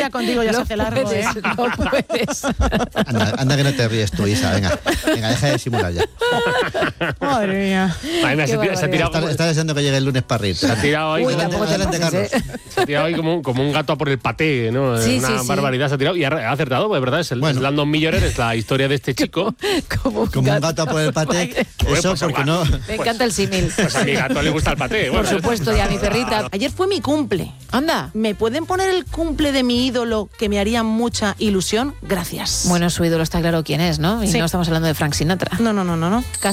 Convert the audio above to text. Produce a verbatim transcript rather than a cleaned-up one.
día contigo ya se hace largo, puedes, ¿eh? No puedes. Anda, anda que no te ríes tú, Isa. Venga, venga, deja de simular ya. Madre mía. Ay, mira, se, tira, se ha tirado Estás como, está deseando que llegue el lunes para reír. se ha tirado ahí, Uy, como, tampoco te Adelante, pases, Carlos. ¿eh? se ha tirado ahí como, un- como un gato a por el paté, ¿no? Sí, Una sí, sí. barbaridad se ha tirado y ha, ha acertado, pues, ¿verdad? Es el Bueno. Landon Miller, es la historia de este chico. Como un Como un gato. gato por el paté. Bueno, Eso pues, porque no... Me encanta el símil. Pues a mi gato le gusta el paté. Por Bueno, supuesto, y a mi perrita. Ayer fue mi cumple. Anda. ¿Me pueden poner el cumple de mi ídolo que me haría mucha ilusión? Gracias. Bueno, su ídolo está claro quién es, ¿no? Y Sí. no estamos hablando de Frank Sinatra. No, no, no, no, no. Casi